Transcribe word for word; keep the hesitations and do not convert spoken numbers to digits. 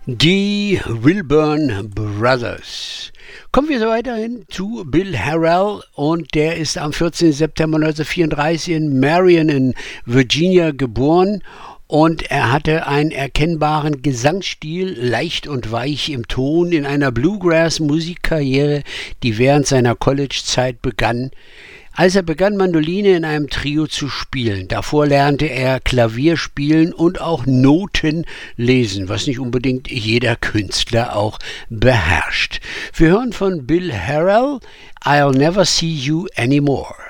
Die Wilburn Brothers. Kommen wir so weiterhin zu Bill Harrell, und der ist am vierzehnten September neunzehnhundertvierunddreißig in Marion in Virginia geboren, und er hatte einen erkennbaren Gesangsstil, leicht und weich im Ton, in einer Bluegrass-Musikkarriere, die während seiner College-Zeit begann, als er begann, Mandoline in einem Trio zu spielen. Davor lernte er Klavier spielen und auch Noten lesen, was nicht unbedingt jeder Künstler auch beherrscht. Wir hören von Bill Harrell, I'll Never See You Anymore.